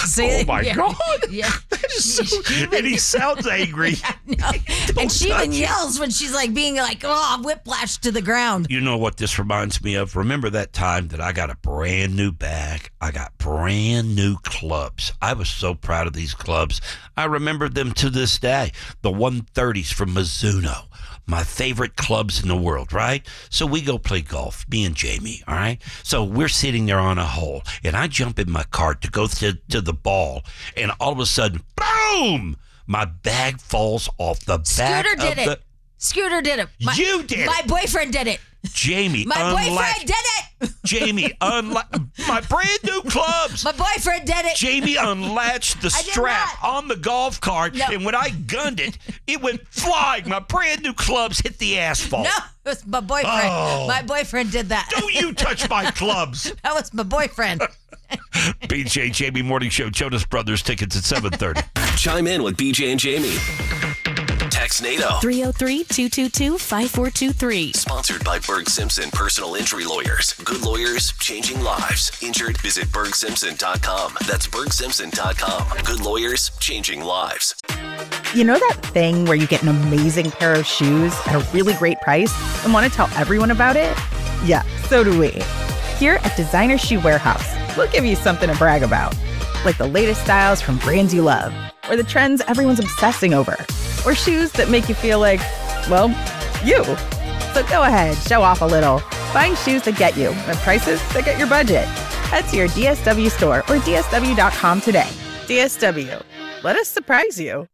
See, Oh, my God. Yeah. That is so, and he sounds angry. And she even yells when she's like being like, oh, whiplash to the ground. You know what this reminds me of? Remember that time that I got a brand new bag? I got brand new clubs. I was so proud of these clubs. I remember them to this day. The 130s from Mizuno. My favorite clubs in the world, right? So we go play golf, me and Jamie, all right? So we're sitting there on a hole, and I jump in my cart to go to the ball, and all of a sudden, boom! My bag falls off the back Scooter of did the... it. Scooter did it. You did My it. boyfriend did it. Jamie, My boyfriend did it. Jamie, my brand new clubs. My boyfriend did it. Jamie unlatched the I did strap not. on the golf cart, No. and when I gunned it, it went flying. My brand new clubs hit the asphalt. No, it was my boyfriend. Oh. My boyfriend did that. Don't you touch my clubs. That was my boyfriend. BJ Jamie Morning Show, Jonas Brothers tickets at 7:30. Chime in with BJ and Jamie. Text NATO. 303-222-5423. Sponsored by Berg Simpson Personal Injury Lawyers. Good lawyers, changing lives. Injured? Visit BergSimpson.com. That's BergSimpson.com. Good lawyers, changing lives. You know that thing where you get an amazing pair of shoes at a really great price and want to tell everyone about it? Yeah, so do we. Here at Designer Shoe Warehouse, we'll give you something to brag about. Like the latest styles from brands you love, or the trends everyone's obsessing over, or shoes that make you feel like, well, you. So go ahead, show off a little. Find shoes that get you at prices that get your budget. Head to your DSW store or DSW.com today. DSW, let us surprise you.